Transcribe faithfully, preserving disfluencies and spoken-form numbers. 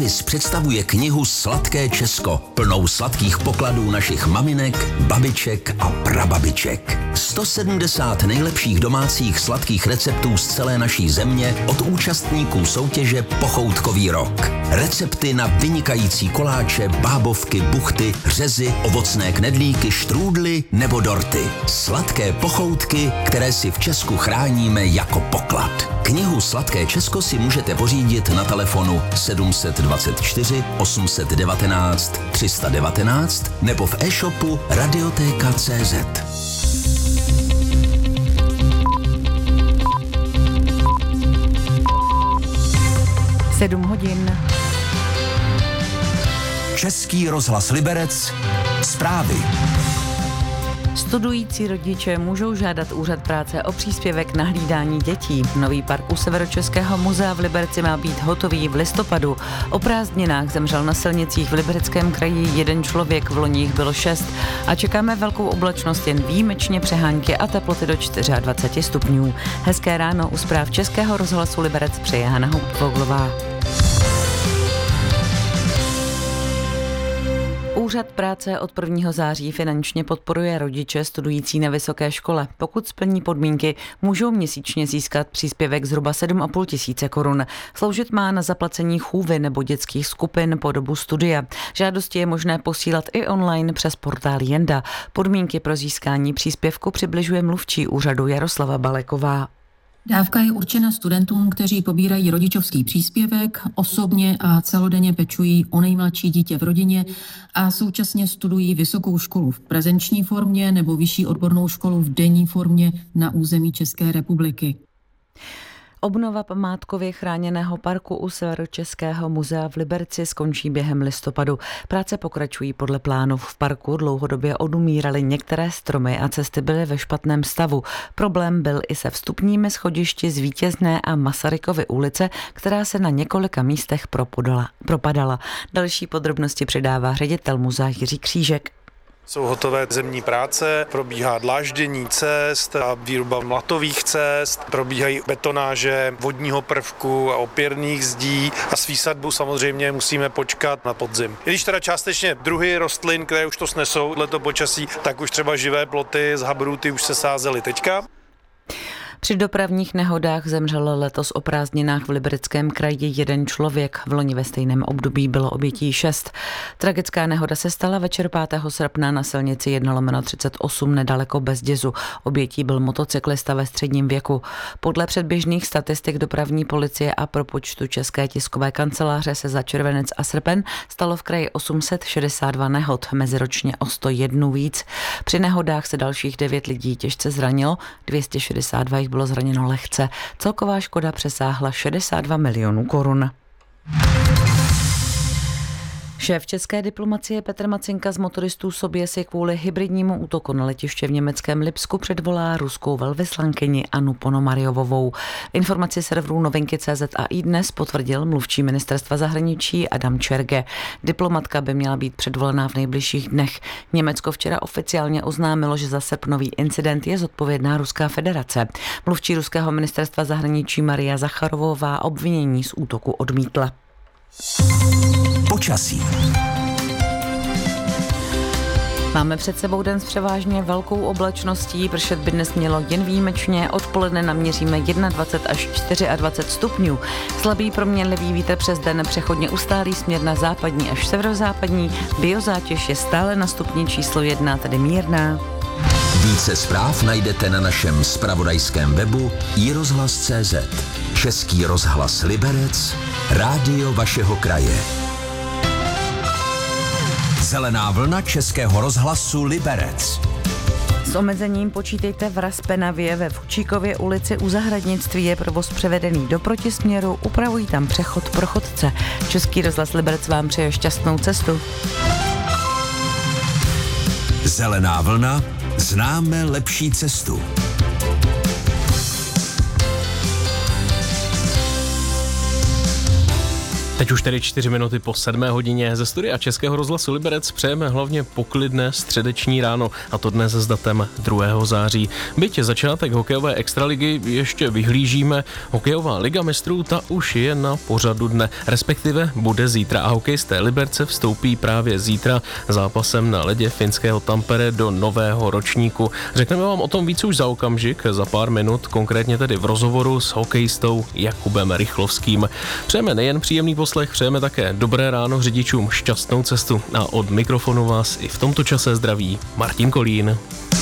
Představuje knihu Sladké Česko, plnou sladkých pokladů našich maminek, babiček a prababiček. sto sedmdesát nejlepších domácích sladkých receptů z celé naší země od účastníků soutěže Pochoutkový rok. Recepty na vynikající koláče, bábovky, buchty, řezy, ovocné knedlíky, štrůdly nebo dorty. Sladké pochoutky, které si v Česku chráníme jako poklad. Knihu Sladké Česko si můžete pořídit na telefonu sedm set dvacet čtyři osm set devatenáct tři sta devatenáct nebo v e-shopu radioteka tečka cé zet. Sedm hodin. Český rozhlas Liberec. Zprávy. Studující rodiče můžou žádat úřad práce o příspěvek na hlídání dětí. Nový park u Severočeského muzea v Liberci má být hotový v listopadu. O prázdninách zemřel na silnicích v Libereckém kraji jeden člověk, v loni jich bylo šest. A čekáme velkou oblačnost, jen výjimečně přehánky a teploty do dvacet čtyři stupňů. Hezké ráno u zpráv Českého rozhlasu Liberec přeje Hana Houpvoglová. Úřad práce od prvního září finančně podporuje rodiče studující na vysoké škole. Pokud splní podmínky, můžou měsíčně získat příspěvek zhruba sedm a půl tisíce korun. Sloužit má na zaplacení chůvy nebo dětských skupin po dobu studia. Žádosti je možné posílat i online přes portál Jenda. Podmínky pro získání příspěvku přibližuje mluvčí úřadu Jaroslava Baleková. Dávka je určena studentům, kteří pobírají rodičovský příspěvek, osobně a celodenně pečují o nejmladší dítě v rodině a současně studují vysokou školu v prezenční formě nebo vyšší odbornou školu v denní formě na území České republiky. Obnova památkově chráněného parku u Severočeského muzea v Liberci skončí během listopadu. Práce pokračují podle plánu. V parku dlouhodobě odumíraly některé stromy a cesty byly ve špatném stavu. Problém byl i se vstupními schodišti z Vítězné a Masarykovy ulice, která se na několika místech propodala, propadala. Další podrobnosti předává ředitel muzea Jiří Křížek. Jsou hotové zemní práce, probíhá dláždění cest a výroba mlatových cest, probíhají betonáže vodního prvku a opěrných zdí a s výsadbou samozřejmě musíme počkat na podzim. I když teda částečně druhy rostlin, které už to snesou leto počasí, tak už třeba živé ploty z habruty už se sázely teďka. Při dopravních nehodách zemřel letos o prázdninách v Libereckém kraji jeden člověk. V loni ve stejném období bylo obětí šest. Tragická nehoda se stala večer pátého srpna na silnici jedna lomeno třicet osm nedaleko Bezdězu. Obětí byl motocyklista ve středním věku. Podle předběžných statistik dopravní policie a propočtu České tiskové kanceláře se za červenec a srpen stalo v kraji osm set šedesát dva nehod, meziročně o sto jedna víc. Při nehodách se dalších devět lidí těžce zranilo, dvě stě šedesát dva jich bylo zraněno lehce. Celková škoda přesáhla šedesát dva milionů korun. Šéf české diplomacie Petr Macinka z motoristů sobě si kvůli hybridnímu útoku na letiště v německém Lipsku předvolá ruskou velvyslankyni Annu Ponomaryovovou. Informaci serverů Novinky tečka cé zet a iDnes potvrdil mluvčí ministerstva zahraničí Adam Čerge. Diplomatka by měla být předvolaná v nejbližších dnech. Německo včera oficiálně oznámilo, že za srpnový incident je zodpovědná Ruská federace. Mluvčí ruského ministerstva zahraničí Maria Zacharovová obvinění z útoku odmítla. Počasí. Máme před sebou den s převážně velkou oblačností, pršet by dnes mělo jen výjimečně, odpoledne naměříme dvacet jedna až dvacet čtyři stupňů. Slabý proměnlivý vítr přes den přechodně ustálý směr na západní až severozápadní, biozátěž je stále na stupni číslo jedna, tedy mírná. Více zpráv najdete na našem zpravodajském webu i rozhlas tečka cé zet. Český rozhlas Liberec, rádio vašeho kraje. Zelená vlna Českého rozhlasu Liberec. S omezením počítejte v Raspenavě, ve Fučíkově ulici u zahradnictví je provoz převedený do protisměru, upravují tam přechod pro chodce. Český rozhlas Liberec vám přeje šťastnou cestu. Zelená vlna, známe lepší cestu. Teď už tedy čtyři minuty po sedmé hodině ze studia Českého rozhlasu Liberec přejeme hlavně poklidné středeční ráno, a to dnes s datem druhého září. Byť začátek hokejové extraligy ještě vyhlížíme, hokejová liga mistrů ta už je na pořadu dne, respektive bude zítra a hokejisté Liberce vstoupí právě zítra zápasem na ledě finského Tampere do nového ročníku. Řekneme vám o tom víc už za okamžik, za pár minut, konkrétně tedy v rozhovoru s hokejistou Jakubem Rychlovským. Přejeme nejen příjemný poslech, přejeme také dobré ráno řidičům, šťastnou cestu a od mikrofonu vás i v tomto čase zdraví Martin Kolín.